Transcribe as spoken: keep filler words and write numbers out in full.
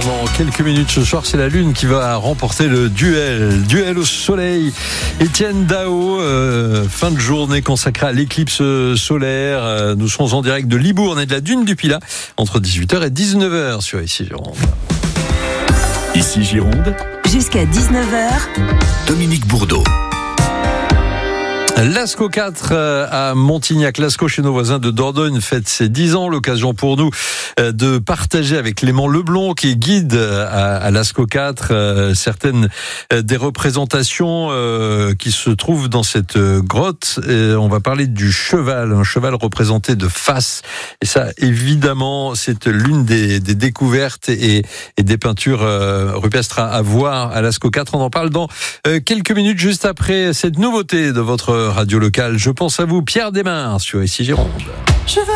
Pendant quelques minutes ce soir, c'est la Lune qui va remporter le duel. Duel au soleil. Étienne Dao, euh, fin de journée consacrée à l'éclipse solaire. Euh, nous serons en direct de Libourne et de la Dune du Pilat entre dix-huit heures et dix-neuf heures sur Ici Gironde. Ici Gironde. Jusqu'à dix-neuf heures. Dominique Bourdeau. Lascaux quatre à Montignac. Lascaux, chez nos voisins de Dordogne, fête ses dix ans. L'occasion pour nous de partager avec Clément Leblond, qui est guide à Lascaux quatre, certaines des représentations qui se trouvent dans cette grotte. Et on va parler du cheval, un cheval représenté de face. Et ça, évidemment, c'est l'une des, des découvertes et, et des peintures rupestres à voir à Lascaux quatre. On en parle dans quelques minutes, juste après cette nouveauté de votre radio locale. Je pense à vous, Pierre Desmar, sur Ici Gironde.